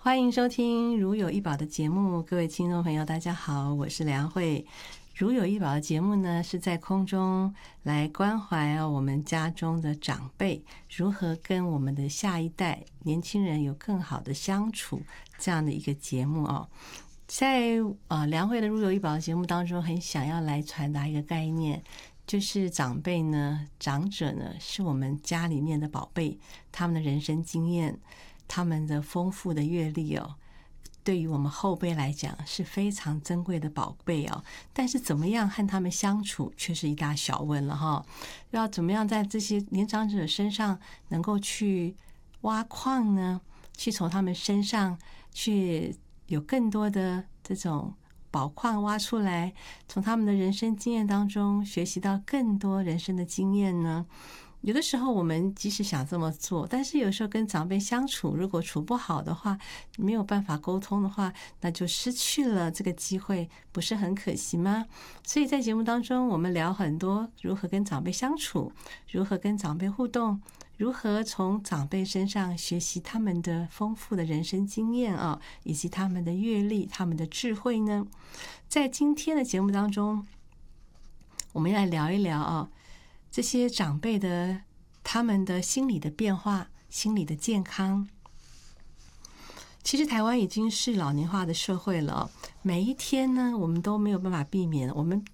欢迎收听如有一宝的节目，各位听众朋友大家好，我是梁慧。如有一宝的节目呢，是在空中来关怀我们家中的长辈如何跟我们的下一代年轻人有更好的相处，这样的一个节目哦。在梁慧的如有一宝的节目当中，很想要来传达一个概念，就是长辈呢、长者呢，是我们家里面的宝贝，他们的人生经验，他们的丰富的阅历哦，对于我们后辈来讲是非常珍贵的宝贝哦。但是怎么样和他们相处，却是一大小问了哈。要怎么样在这些年长者身上能够去挖矿呢？去从他们身上去有更多的这种宝矿挖出来，从他们的人生经验当中学习到更多人生的经验呢？有的时候我们即使想这么做，但是有时候跟长辈相处，如果处不好的话，没有办法沟通的话，那就失去了这个机会，不是很可惜吗？所以在节目当中，我们聊很多如何跟长辈相处，如何跟长辈互动，如何从长辈身上学习他们的丰富的人生经验啊，以及他们的阅历、他们的智慧呢？在今天的节目当中，我们来聊一聊啊，这些长辈的他们的心理的变化、心理的健康。其实台湾已经是老龄化的社会了，每一天呢，我们都没有办法避免，我们